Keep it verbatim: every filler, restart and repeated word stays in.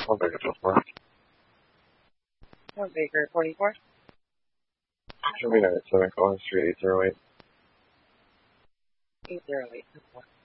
One Baker till four. One Baker, forty-four. Should be nine at seven, Collins Street, eight zero eight. eight zero eight.